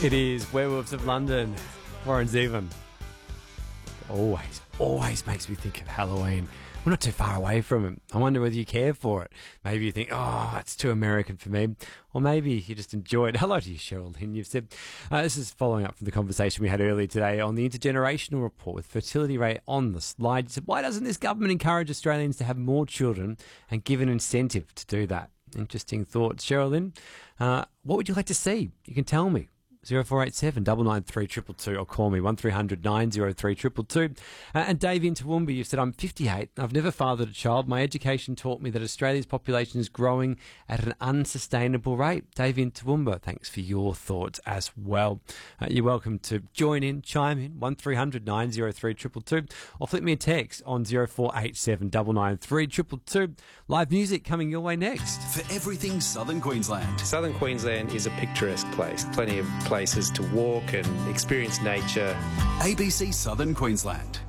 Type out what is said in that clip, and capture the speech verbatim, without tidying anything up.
It is Werewolves of London, Warren Zevon. Always, always makes me think of Halloween. We're not too far away from it. I wonder whether you care for it. Maybe you think, oh, it's too American for me. Or maybe you just enjoy it. Hello to you, Cheryl Lynn. You've said, uh, this is following up from the conversation we had earlier today on the intergenerational report with fertility rate on the slide. You said, why doesn't this government encourage Australians to have more children and give an incentive to do that? Interesting thoughts. Cheryl Lynn, uh, what would you like to see? You can tell me. zero four eight seven, nine nine three, two two two or call me one three hundred, nine oh three, two two two. Uh, and Dave in Toowoomba, you've said, I'm fifty-eight. I've never fathered a child. My education taught me that Australia's population is growing at an unsustainable rate. Dave in Toowoomba, thanks for your thoughts as well. Uh, you're welcome to join in, chime in, one three hundred, nine oh three, two two two or flip me a text on zero four eight seven, nine nine three, two two two. Live music coming your way next. For everything Southern Queensland. Southern Queensland is a picturesque place. Plenty of places to walk and experience nature. A B C Southern Queensland.